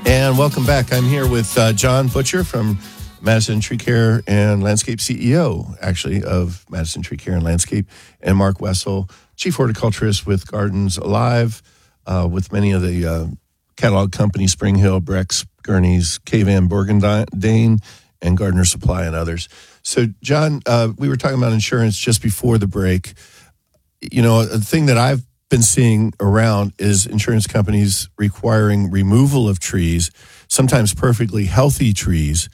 And welcome back. I'm here with John Butcher from Madison Tree Care and Landscape, CEO, actually, of Madison Tree Care and Landscape, and Mark Wessel, Chief Horticulturist with Gardens Alive, with many of the catalog companies, Spring Hill, Brex, Gurney's, K-Van, Borgendine, and Gardener Supply, and others. So, John, we were talking about insurance just before the break. You know, a thing that I've been seeing around is insurance companies requiring removal of trees, sometimes perfectly healthy trees,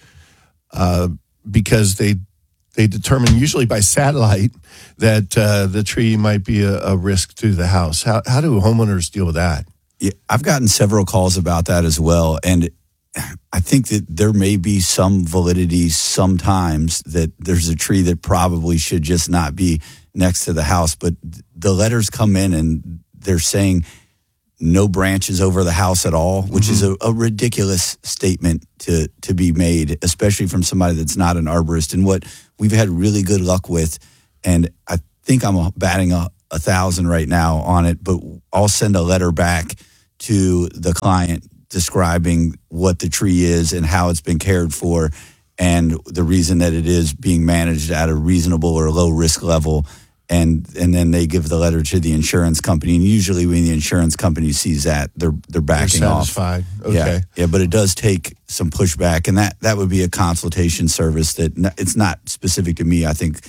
because they determine, usually by satellite, that the tree might be a risk to the house. How do homeowners deal with that? Yeah, I've gotten several calls about that as well, and I think that there may be some validity sometimes that there's a tree that probably should just not be next to the house, but the letters come in and they're saying no branches over the house at all, which is a ridiculous statement to be made, especially from somebody that's not an arborist. And what we've had really good luck with, and I think I'm batting 1,000 right now on it, but I'll send a letter back to the client describing what the tree is and how it's been cared for and the reason that it is being managed at a reasonable or low risk level. And then they give the letter to the insurance company. And usually when the insurance company sees that, they're backing off. Satisfied. Okay. Yeah, but it does take some pushback. And that would be a consultation service that it's not specific to me. I think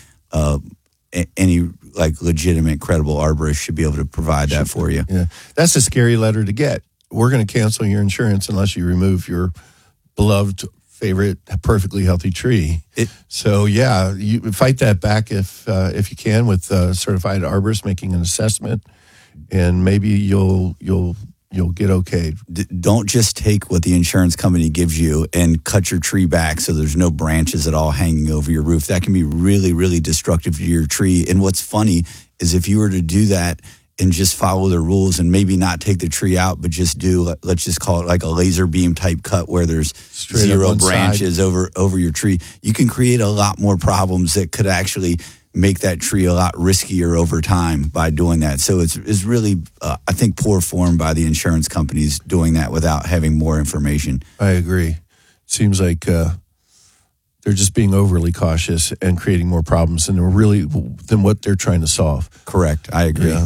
any like legitimate, credible arborist should be able to provide that for you. Yeah, that's a scary letter to get. We're going to cancel your insurance unless you remove your beloved, favorite, perfectly healthy tree. So yeah, you fight that back if you can with a certified arborist making an assessment, and maybe you'll get okayed. Don't just take what the insurance company gives you and cut your tree back so there's no branches at all hanging over your roof. That can be really, really destructive to your tree. And what's funny is if you were to do that and just follow the rules and maybe not take the tree out, but just do, let's just call it like a laser beam type cut where there's straight zero branches over your tree, you can create a lot more problems that could actually make that tree a lot riskier over time by doing that. So it's really, I think, poor form by the insurance companies doing that without having more information. I agree. Seems like they're just being overly cautious and creating more problems than what they're trying to solve. Correct. I agree. Yeah.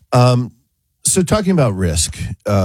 So talking about risk,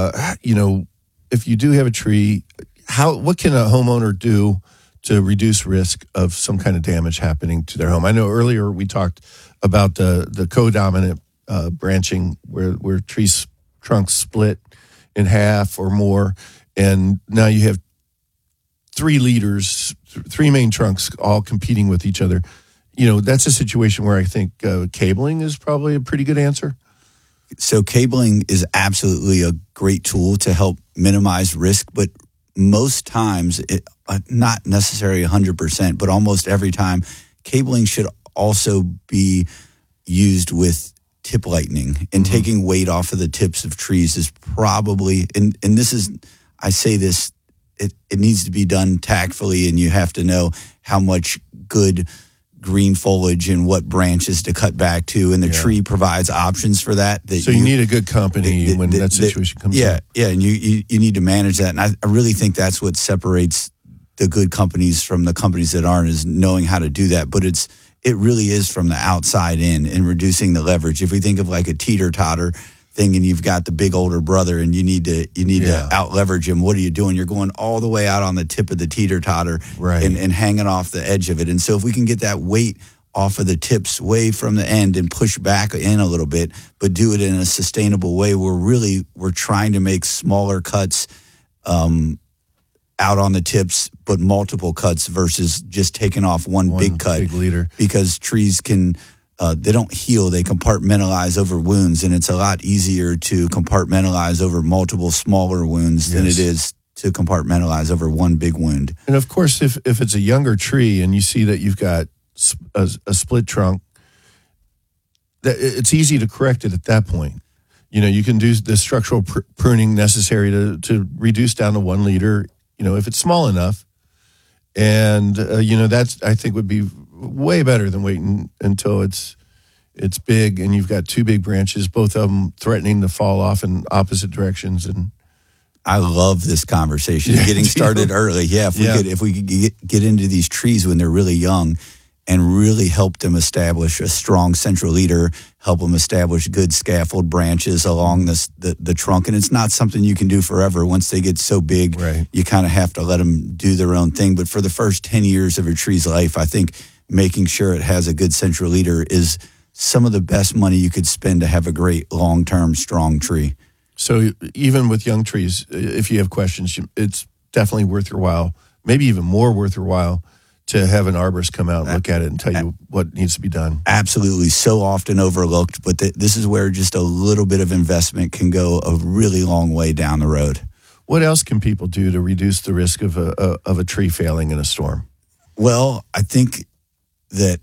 if you do have a tree, what can a homeowner do to reduce risk of some kind of damage happening to their home? I know earlier we talked about the codominant branching where trees trunks split in half or more, and now you have three main trunks all competing with each other. That's a situation where I think cabling is probably a pretty good answer. So cabling is absolutely a great tool to help minimize risk, but most times, not necessarily 100%, but almost every time, cabling should also be used with tip lightning. And taking weight off of the tips of trees is probably, and this is, I say this, it needs to be done tactfully, and you have to know how much good green foliage and what branches to cut back to, and the tree provides options for that. So you need a good company when that situation comes up. Yeah, and you need to manage that. And I really think that's what separates the good companies from the companies that aren't, is knowing how to do that. But it really is from the outside in and reducing the leverage. If we think of like a teeter-totter thing and you've got the big older brother and you need to out leverage him, what are you doing? You're going all the way out on the tip of the teeter-totter, right, and hanging off the edge of it. And so if we can get that weight off of the tips way from the end and push back in a little bit, but do it in a sustainable way, we're trying to make smaller cuts out on the tips, but multiple cuts versus just taking off one big cut. Big leader. Because trees can, they don't heal, they compartmentalize over wounds, and it's a lot easier to compartmentalize over multiple smaller wounds than it is to compartmentalize over one big wound. And of course, if it's a younger tree and you see that you've got a split trunk, it's easy to correct it at that point. You can do the structural pruning necessary to reduce down to 1 liter, if it's small enough. And, that's, I think, would be way better than waiting until it's big and you've got 2 big branches, both of them threatening to fall off in opposite directions. And I love this conversation. Getting started early. Yeah, if we could get into these trees when they're really young and really help them establish a strong central leader, help them establish good scaffold branches along the trunk. And it's not something you can do forever. Once they get so big, you kind of have to let them do their own thing. But for the first 10 years of a tree's life, I think making sure it has a good central leader is some of the best money you could spend to have a great long-term strong tree. So even with young trees, if you have questions, it's definitely worth your while, maybe even more worth your while, to have an arborist come out and look at it and tell you what needs to be done. Absolutely. So often overlooked, but this is where just a little bit of investment can go a really long way down the road. What else can people do to reduce the risk of a tree failing in a storm? Well, I think that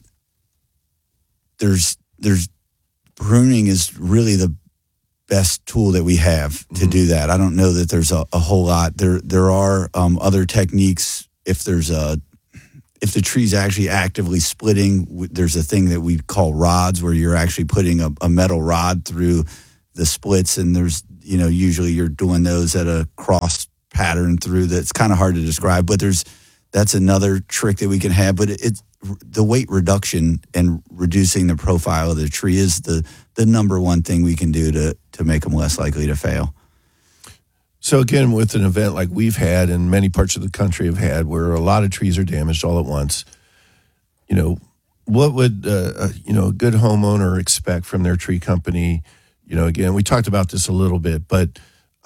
there's pruning is really the best tool that we have to do that. I don't know that there's a whole lot. There are other techniques. If the tree's actually actively splitting, there's a thing that we call rods, where you're actually putting a metal rod through the splits, and there's usually you're doing those at a cross pattern through. That's kind of hard to describe, but that's another trick that we can have. But it's the weight reduction and reducing the profile of the tree is the number one thing we can do to make them less likely to fail. So again, with an event like we've had and many parts of the country have had, where a lot of trees are damaged all at once, what would a good homeowner expect from their tree company? Again, we talked about this a little bit, but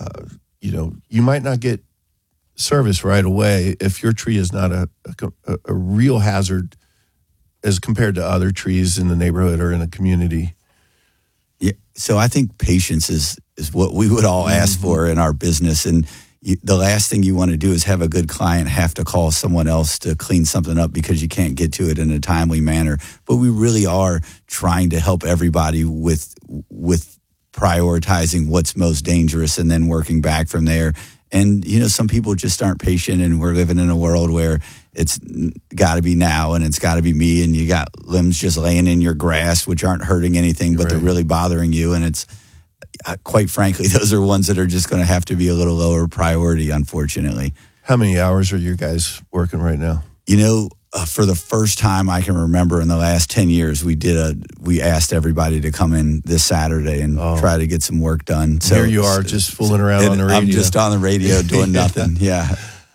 you might not get service right away if your tree is not a real hazard as compared to other trees in the neighborhood or in a community. Yeah, so I think patience is what we would all ask for in our business. And the last thing you want to do is have a good client have to call someone else to clean something up because you can't get to it in a timely manner. But we really are trying to help everybody with prioritizing what's most dangerous and then working back from there. And, some people just aren't patient, and we're living in a world where it's got to be now and it's got to be me, and you got limbs just laying in your grass, which aren't hurting anything, but they're really bothering you. And it's, quite frankly, those are ones that are just going to have to be a little lower priority, unfortunately. How many hours are you guys working right now? For the first time I can remember in the last 10 years, we asked everybody to come in this Saturday and try to get some work done. So here you are just fooling around on the radio. I'm just on the radio doing nothing. Yeah.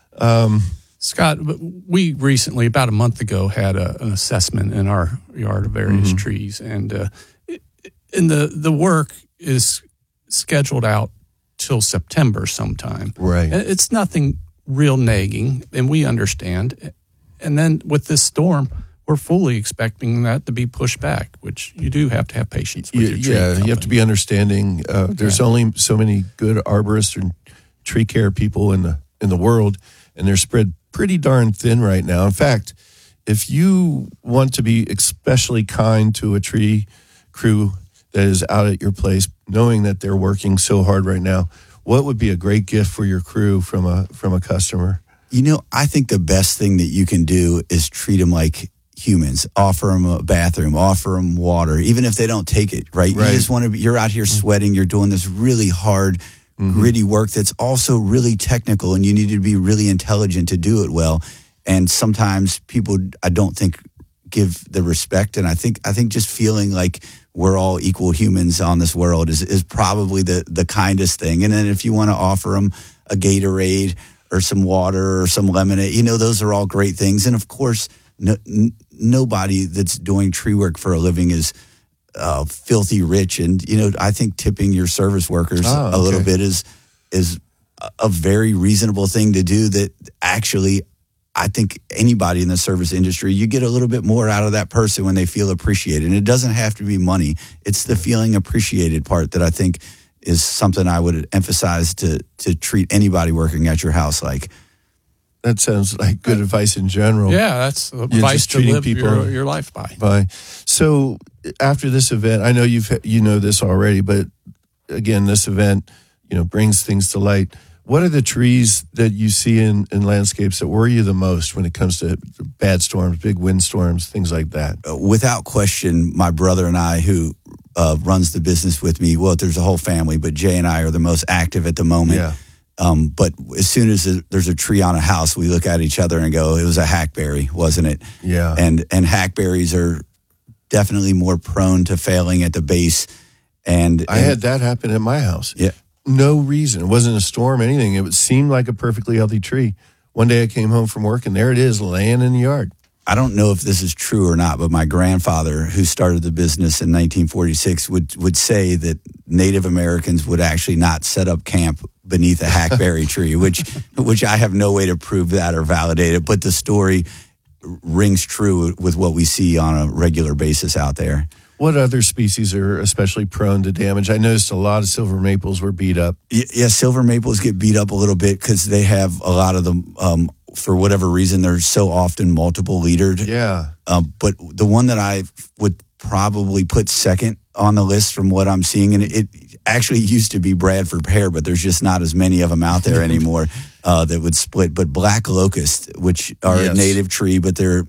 Scott, we recently, about a month ago, had an assessment in our yard of various trees, and the work is scheduled out till September sometime. Right. It's nothing real nagging, and we understand. And then with this storm, we're fully expecting that to be pushed back, which you do have to have patience with your tree company. You have to be understanding. There's only so many good arborists and tree care people in the world, and they're spread pretty darn thin right now. In fact, if you want to be especially kind to a tree crew that is out at your place, knowing that they're working so hard right now, what would be a great gift for your crew from a customer? I think the best thing that you can do is treat them like humans. Offer them a bathroom, offer them water, even if they don't take it, right? You just want to you're out here sweating, you're doing this really hard, gritty work that's also really technical, and you need to be really intelligent to do it well. And sometimes people, I don't think, give the respect. And I think just feeling like we're all equal humans on this world is probably the kindest thing. And then if you want to offer them a Gatorade or some water or some lemonade, those are all great things. And of course, nobody that's doing tree work for a living is filthy rich. And, I think tipping your service workers a little bit is a very reasonable thing to do that actually, I think anybody in the service industry, you get a little bit more out of that person when they feel appreciated. And it doesn't have to be money. It's the feeling appreciated part that I think is something I would emphasize to treat anybody working at your house like. That sounds like good advice in general. Yeah, that's advice to live your life by. So after this event, I know you know this already, but again, this event, brings things to light. What are the trees that you see in landscapes that worry you the most when it comes to bad storms, big windstorms, things like that? Without question, my brother and I, who runs the business with me, well, there's a whole family, but Jay and I are the most active at the moment. Yeah. But as soon as there's a tree on a house, we look at each other and go, it was a hackberry, wasn't it? Yeah. And hackberries are definitely more prone to failing at the base. And I had that happen at my house. Yeah. No reason. It wasn't a storm, anything. It seemed like a perfectly healthy tree. One day I came home from work, and there it is laying in the yard. I don't know if this is true or not, but my grandfather, who started the business in 1946, would say that Native Americans would actually not set up camp beneath a hackberry tree, which I have no way to prove that or validate it. But the story rings true with what we see on a regular basis out there. What other species are especially prone to damage? I noticed a lot of silver maples were beat up. Yeah, silver maples get beat up a little bit because they have a lot of them, for whatever reason, they're so often multiple leadered. Yeah. But the one that I would probably put second on the list from what I'm seeing, and it actually used to be Bradford pear, but there's just not as many of them out there anymore that would split. But black locust, which are a native tree, but they're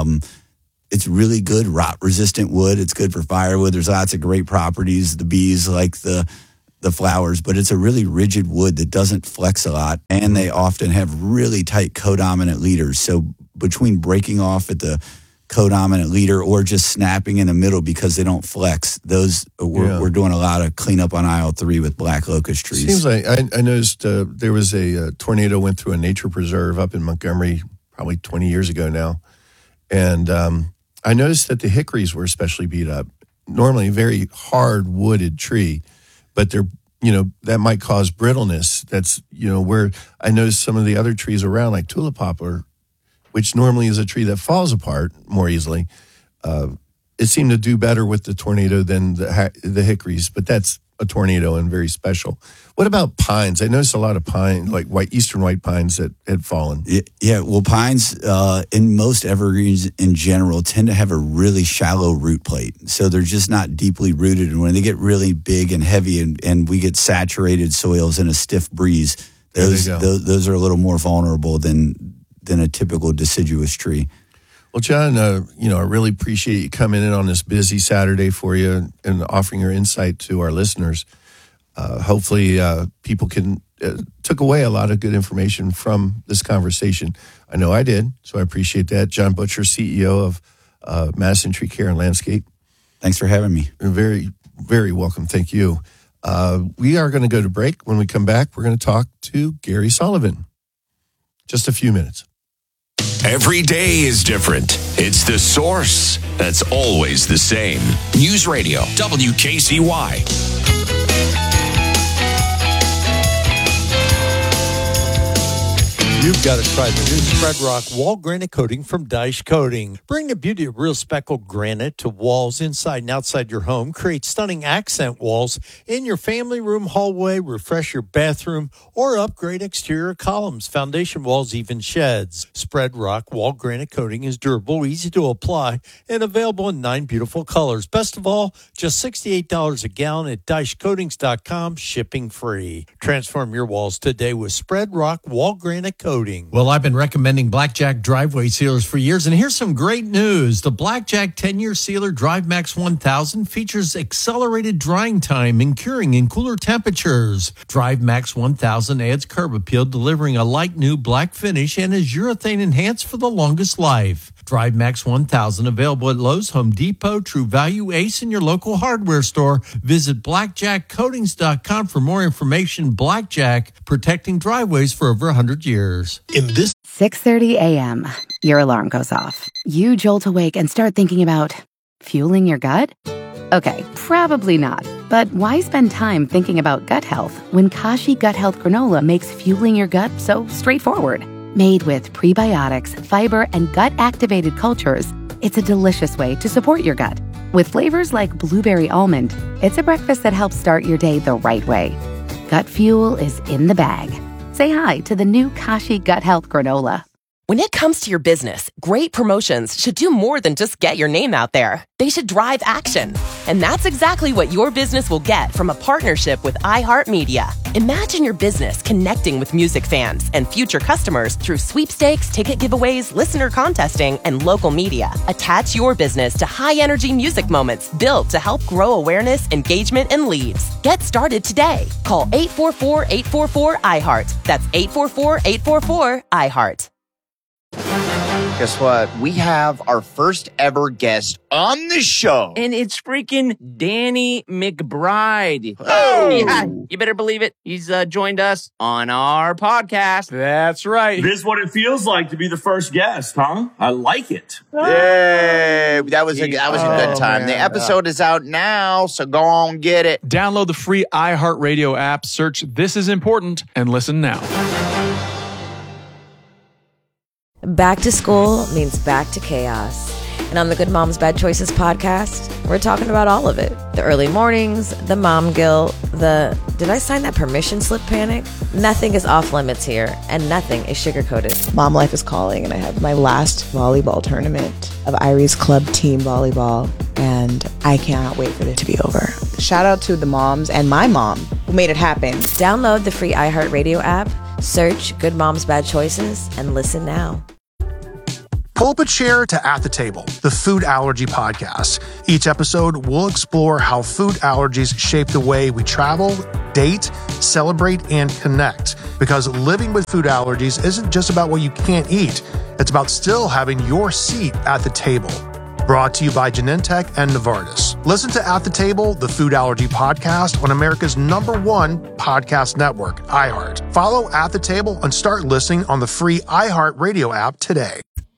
it's really good rot-resistant wood. It's good for firewood. There's lots of great properties. The bees like the flowers, but it's a really rigid wood that doesn't flex a lot, and they often have really tight codominant leaders. So between breaking off at the codominant leader or just snapping in the middle because they don't flex, we're doing a lot of cleanup on aisle 3 with black locust trees. Seems like I noticed there was a tornado went through a nature preserve up in Montgomery probably 20 years ago now, and I noticed that the hickories were especially beat up. Normally a very hard wooded tree, but they're, that might cause brittleness. That's, where I noticed some of the other trees around, like tulip poplar, which normally is a tree that falls apart more easily. It seemed to do better with the tornado than the hickories, but that's a tornado and very special. What about pines? I noticed a lot of pine, like eastern white pines that had fallen. Yeah, well, pines in most evergreens in general tend to have a really shallow root plate. So they're just not deeply rooted. And when they get really big and heavy and we get saturated soils and a stiff breeze, those are a little more vulnerable than a typical deciduous tree. Well, John, I really appreciate you coming in on this busy Saturday for you and offering your insight to our listeners. Hopefully, people took away a lot of good information from this conversation. I know I did, so I appreciate that. John Butcher, CEO of Madison Tree Care and Landscape. Thanks for having me. You're very, very welcome. Thank you. We are going to go to break. When we come back, we're going to talk to Gary Sullivan. Just a few minutes. Every day is different. It's The Source that's always the same. News Radio, WKCY. You've got to try the new Spread Rock Wall Granite Coating from Dyche Coating. Bring the beauty of real speckled granite to walls inside and outside your home. Create stunning accent walls in your family room, hallway, refresh your bathroom, or upgrade exterior columns, foundation walls, even sheds. Spread Rock Wall Granite Coating is durable, easy to apply, and available in 9 beautiful colors. Best of all, just $68 a gallon at DycheCoatings.com, shipping free. Transform your walls today with Spread Rock Wall Granite Coating. Well, I've been recommending Blackjack driveway sealers for years, and here's some great news. The Blackjack 10-year sealer DriveMax 1000 features accelerated drying time and curing in cooler temperatures. DriveMax 1000 adds curb appeal, delivering a light new black finish, and is urethane enhanced for the longest life. DriveMax 1000 available at Lowe's, Home Depot, True Value, Ace, and your local hardware store. Visit BlackjackCoatings.com for more information. Blackjack, protecting driveways for over 100 years. In this 6:30 a.m., your alarm goes off. You jolt awake and start thinking about fueling your gut? Okay, probably not. But why spend time thinking about gut health when Kashi Gut Health Granola makes fueling your gut so straightforward? Made with prebiotics, fiber, and gut-activated cultures, it's a delicious way to support your gut. With flavors like blueberry almond, it's a breakfast that helps start your day the right way. Gut fuel is in the bag. Say hi to the new Kashi Gut Health Granola. When it comes to your business, great promotions should do more than just get your name out there. They should drive action. And that's exactly what your business will get from a partnership with iHeartMedia. Imagine your business connecting with music fans and future customers through sweepstakes, ticket giveaways, listener contesting, and local media. Attach your business to high-energy music moments built to help grow awareness, engagement, and leads. Get started today. Call 844-844-iHeart. That's 844-844-iHeart. Guess what? We have our first ever guest on the show. And it's freaking Danny McBride. Oh! Yeah, you better believe it. He's joined us on our podcast. That's right. This is what it feels like to be the first guest, huh? I like it. Yay! That was a good time. Man. The episode is out now, so go on get it. Download the free iHeartRadio app, search This Is Important, and listen now. Back to school means back to chaos. And on the Good Moms Bad Choices podcast, we're talking about all of it. The early mornings, the mom guilt, the did I sign that permission slip panic? Nothing is off limits here, and nothing is sugar-coated. Mom life is calling, and I have my last volleyball tournament of Irie's Club Team Volleyball, and I cannot wait for it to be over. Shout out to the moms and my mom who made it happen. Download the free iHeartRadio app, search Good Moms Bad Choices, and listen now. Pull up a chair to At the Table, the food allergy podcast. Each episode, we'll explore how food allergies shape the way we travel, date, celebrate, and connect. Because living with food allergies isn't just about what you can't eat. It's about still having your seat at the table. Brought to you by Genentech and Novartis. Listen to At the Table, the food allergy podcast on America's #1 podcast network, iHeart. Follow At the Table and start listening on the free iHeart Radio app today.